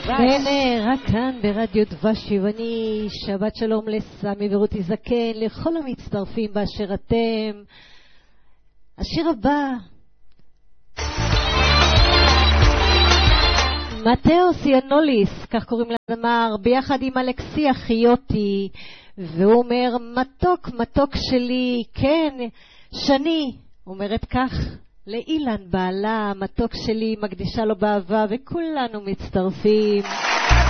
והנה, רק כאן ברדיו דבשי, ואני שבת שלום לסמי ורותי זקן, לכל המצטרפים באשר אתם. השיר הבא, מתאוס ינוליס, כך קוראים לזמר, ביחד עם אלכסיה חיוטי, והוא אומר, מתוק מתוק שלי, כן, שני, אומרת כך, לאילן בעלה, מתוק שלי, מקדישה לו באהבה, וכולנו מצטרפים.